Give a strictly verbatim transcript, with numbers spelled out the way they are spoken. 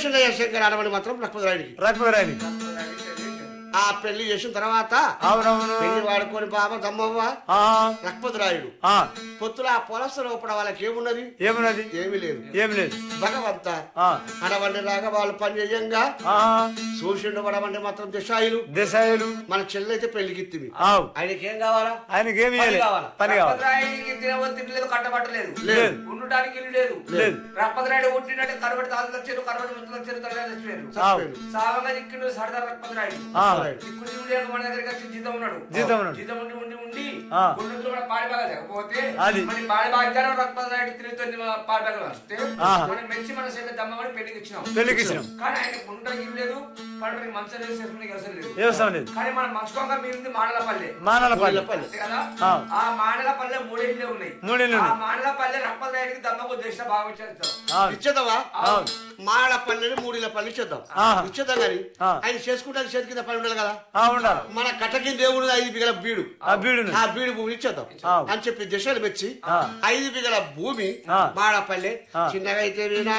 చేసిండయ్య శంకర్ ఆడమని మాత్రం లక్ష్మణరాయుడికి లక్ష్మణరాయుడి ఆ పెళ్లి చేసిన తర్వాత అవునవును పెళ్లి వాడుకొని బాబా దమ్మవ్వ లక్ష్మణరాయుడు పొత్తుల ఆ పొలస లోపల వాళ్ళకి ఏమున్నది ఏమున్నది ఏమీ లేదు ఏమి లేదు భగవంత అడవండి రాగా వాళ్ళు పని చేయంగా సూర్యుడు పడవండి మాత్రం దిశాయిలు దేశాయులు మన చెల్లైతే పెళ్లికి ఇత్తిమి ఆవు ఆయనకి ఏం కావాలా ఆయనకి ఏమి కావాలా పని కావాలి రాయుడికి తినలేదు కట్టబట్టలేదు లేదు ఉండటానికి ఇల్లు లేదు లేదు రప్పదరాయుడు పుట్టినట్టే కరబడి తాళ్ళు వచ్చారు కరబడి ముద్దలు వచ్చారు తల్లి వచ్చారు సావంగా దిక్కిండు సరదా రప్పదరాయుడు దిక్కు దిగు లేక మన దగ్గరికి వచ్చి జీతం ఉన్నాడు జీతం ఉన్నాడు జీతం ఉండి ఉండి ఉండి గుండెలు కూడా పాడి బాగా లేకపోతే అది మన పాడి భాగ్యాన్ని రప్పదరాయుడు తిరుగుతుంది పాడి బాగా వస్తే మనం మెచ్చి మన సేవ దమ్మని పెళ్లికి ఇచ్చినాం పెళ్లికి ఇచ్చినాం కానీ ఆయన గుండెకి ఇల్లు లేదు పంటకి మంచం లేదు చేసుకునే అవసరం లేదు వ్యవసాయం లేదు కానీ మనం మంచుకోగా మిగిలింది మాడలపల్లె మానలపల్లి కదా ఆ మాడలపల్లె మూడేళ్ళే ఉన్నాయి మూడేళ్ళు ఆ మాడలపల్లె రప్పదరాయుడికి దమ్మకు దేశ భావించారు ఇచ్చేద్దామా మాడ పల్లెని మూడిల పల్లె ఇచ్చేద్దాం ఇచ్చేద్దాం కానీ ఆయన చేసుకుంటే చేతి కింద పని ఉండాలి కదా ఉండాలి మన కటకి దేవుడు ఐదు బిగల బీడు ఆ బీడు ఆ బీడు భూమి ఇచ్చేద్దాం అని చెప్పి దిశలు మెచ్చి ఐదు బిగల భూమి మాడపల్లె చిన్నగా అయితే